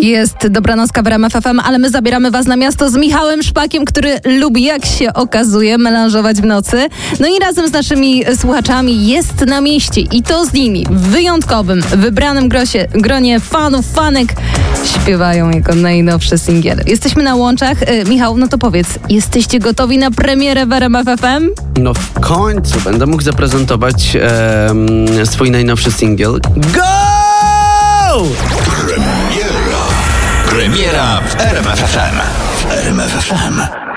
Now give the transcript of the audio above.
Jest dobranocka w RMF FM, ale my zabieramy was na miasto z Michałem Szpakiem, który lubi, jak się okazuje, melanżować w nocy. No i razem z naszymi słuchaczami jest na mieście i to z nimi w wyjątkowym, wybranym gronie fanów, fanek śpiewają jego najnowszy singiel. Jesteśmy na łączach. Michał, no to powiedz, jesteście gotowi na premierę w RMF FM? No w końcu będę mógł zaprezentować swój najnowszy singiel. Go! Premiera w RMF FM. W RMF FM.